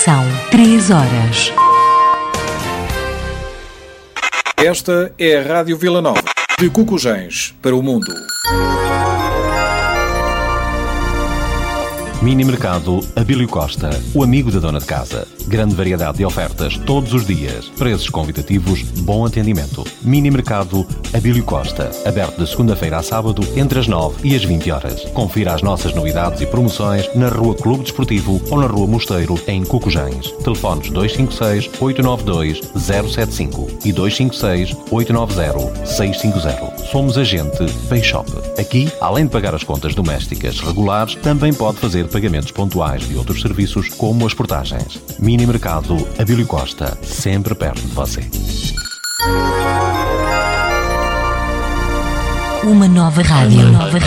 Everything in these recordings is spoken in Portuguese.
São 3 horas. Esta é a Rádio Vila Nova, de Cocujães para o mundo. Mini Mercado Abílio Costa, o amigo da dona de casa. Grande variedade de ofertas todos os dias. Preços convidativos, bom atendimento. Mini Mercado Abílio Costa, aberto de segunda-feira a sábado, entre as 9 e as 20 horas. Confira as nossas novidades e promoções na Rua Clube Desportivo ou na Rua Mosteiro, em Cocujães. Telefones 256-892-075 e 256-890-650. Somos agente Payshop. Aqui, além de pagar as contas domésticas regulares, também pode fazer pagamentos pontuais de outros serviços, como as portagens. Mini Mercado Abílio Costa, sempre perto de você. Uma nova rádio.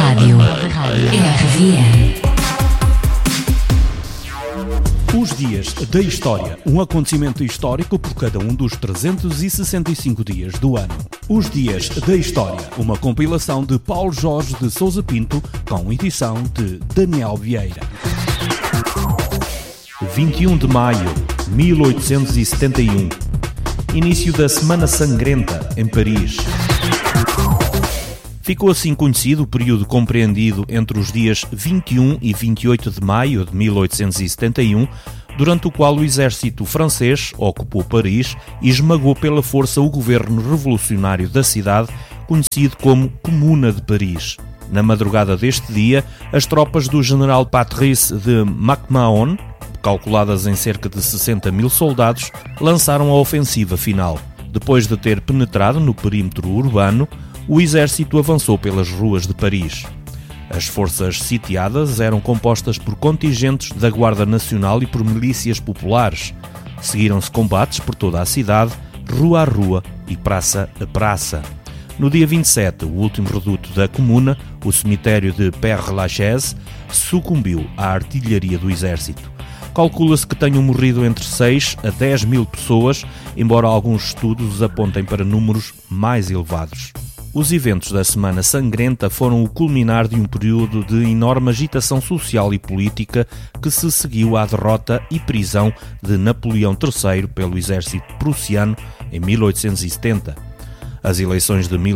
RVM. Os dias da história, um acontecimento histórico por cada um dos 365 dias do ano. Os dias da história, uma compilação de Paulo Jorge de Sousa Pinto, com edição de Daniel Vieira. 21 de maio, 1871. Início da Semana Sangrenta, em Paris. Ficou assim conhecido o período compreendido entre os dias 21 e 28 de maio de 1871, durante o qual o exército francês ocupou Paris e esmagou pela força o governo revolucionário da cidade, conhecido como Comuna de Paris. Na madrugada deste dia, as tropas do general Patrice de MacMahon, calculadas em cerca de 60 mil soldados, lançaram a ofensiva final. Depois de ter penetrado no perímetro urbano, o exército avançou pelas ruas de Paris. As forças sitiadas eram compostas por contingentes da Guarda Nacional e por milícias populares. Seguiram-se combates por toda a cidade, rua a rua e praça a praça. No dia 27, o último reduto da Comuna, o cemitério de Père-Lachaise, sucumbiu à artilharia do exército. Calcula-se que tenham morrido entre 6 a 10 mil pessoas, embora alguns estudos apontem para números mais elevados. Os eventos da Semana Sangrenta foram o culminar de um período de enorme agitação social e política que se seguiu à derrota e prisão de Napoleão III pelo exército prussiano em 1870. As eleições de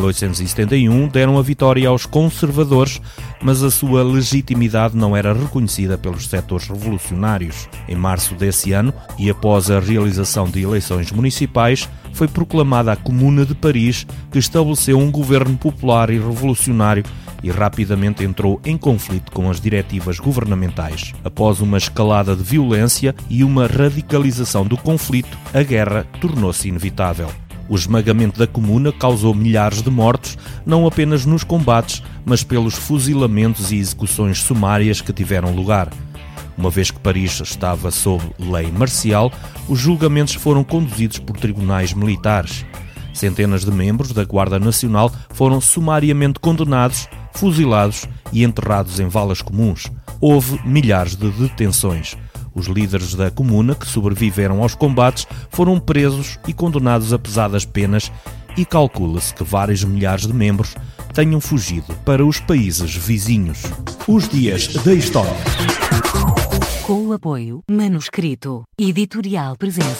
1871 deram a vitória aos conservadores, mas a sua legitimidade não era reconhecida pelos setores revolucionários. Em março desse ano, e após a realização de eleições municipais, foi proclamada a Comuna de Paris, que estabeleceu um governo popular e revolucionário e rapidamente entrou em conflito com as diretivas governamentais. Após uma escalada de violência e uma radicalização do conflito, a guerra tornou-se inevitável. O esmagamento da Comuna causou milhares de mortos, não apenas nos combates, mas pelos fuzilamentos e execuções sumárias que tiveram lugar. Uma vez que Paris estava sob lei marcial, os julgamentos foram conduzidos por tribunais militares. Centenas de membros da Guarda Nacional foram sumariamente condenados, fuzilados e enterrados em valas comuns. Houve milhares de detenções. Os líderes da Comuna, que sobreviveram aos combates, foram presos e condenados a pesadas penas, e calcula-se que vários milhares de membros tenham fugido para os países vizinhos. Os dias da história. Com o apoio Manuscrito Editorial Presença.